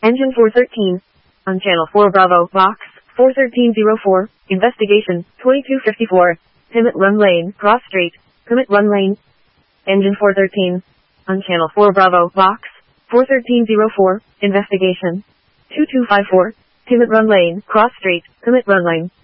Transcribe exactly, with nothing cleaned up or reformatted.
Engine four thirteen. On Channel four Bravo, Box four thirteen oh four, Investigation, twenty-two fifty-four. Pimmet Run Lane, Cross Street, Pimmet Run Lane. Engine four thirteen. On Channel four Bravo, Box four thirteen oh four, Investigation, two two five four. Pimmet Run Lane, Cross Street, Pimmet Run Lane.